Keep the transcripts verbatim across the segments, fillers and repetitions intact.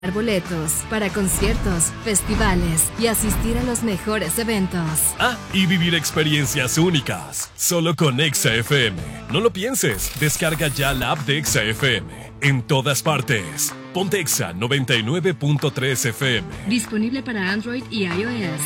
boletos para conciertos, festivales y asistir a los mejores eventos. Ah, y vivir experiencias únicas, solo con Exa F M. No lo pienses, descarga ya la app de Exa F M. En todas partes. Ponte Exa noventa y nueve punto tres F M. Disponible para Android y iOS.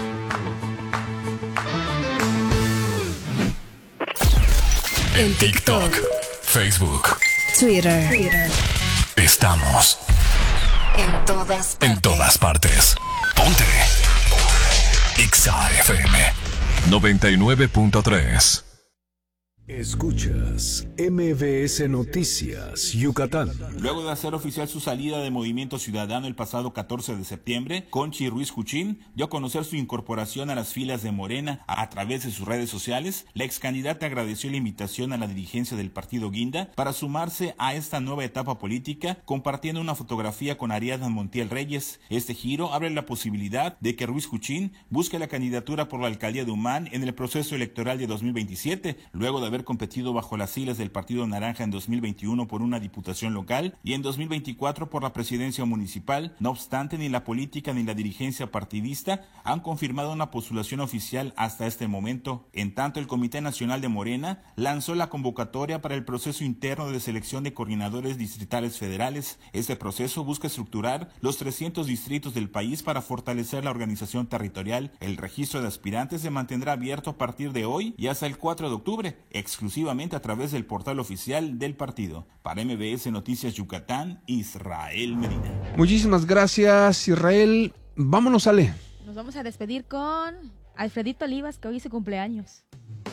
En TikTok, Facebook, Twitter. Twitter. Estamos en todas partes. En todas partes. Ponte Exa F M noventa y nueve punto tres. Escuchas M B S Noticias Yucatán. Luego de hacer oficial su salida de Movimiento Ciudadano el pasado catorce de septiembre, Conchi Ruiz Juchín dio a conocer su incorporación a las filas de Morena a través de sus redes sociales. La ex candidata agradeció la invitación a la dirigencia del partido Guinda para sumarse a esta nueva etapa política, compartiendo una fotografía con Ariadna Montiel Reyes. Este giro abre la posibilidad de que Ruiz Juchín busque la candidatura por la alcaldía de Humán en el proceso electoral de dos mil veintisiete, luego de haber competido bajo las siglas del Partido Naranja en dos mil veintiuno por una diputación local y en dos mil veinticuatro por la presidencia municipal. No obstante, ni la política ni la dirigencia partidista han confirmado una postulación oficial hasta este momento. En tanto, el Comité Nacional de Morena lanzó la convocatoria para el proceso interno de selección de coordinadores distritales federales. Este proceso busca estructurar los trescientos distritos del país para fortalecer la organización territorial. El registro de aspirantes se mantendrá abierto a partir de hoy y hasta el cuatro de octubre, exclusivamente a través del portal oficial del partido. Para M B S Noticias Yucatán, Israel Medina. Muchísimas gracias, Israel. Vámonos, Ale. Nos vamos a despedir con Alfredito Olivas, que hoy es su cumpleaños.